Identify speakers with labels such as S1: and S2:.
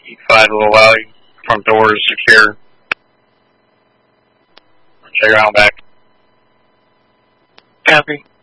S1: E5 will allow you. Front door is secure. Check your out back.
S2: Copy.